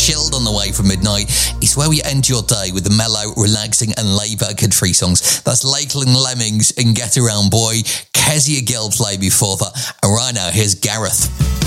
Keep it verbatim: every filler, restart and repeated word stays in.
Chilled on the way from midnight. It's where we end your day with the mellow, relaxing and laid-back country songs. That's Lakeland Lemmings and Get Around Boy. Kezia Gill played before that. And right now, here's Gareth.